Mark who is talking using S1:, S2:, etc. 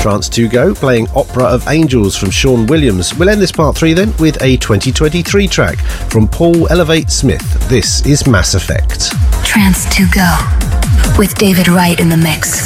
S1: Trance 2 Go, playing Opera of Angels from Sean Williams. We'll end this part 3 then with a 2023 track from Paul Elevate Smith. This is Mass Effect.
S2: Trance 2 Go with David Wright in the mix.